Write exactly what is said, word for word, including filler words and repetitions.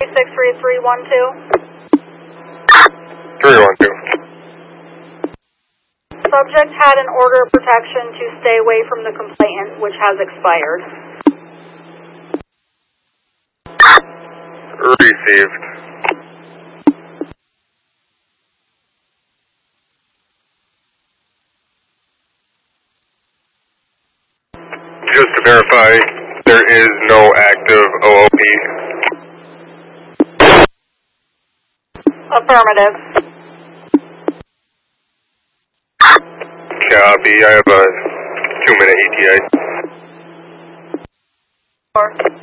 six three three one two. three one two. Subject had an order of protection to stay away from the complainant, which has expired. Received. Just to verify, there is no active O O P. Affirmative. Copy. I have a two minute E T A. Four.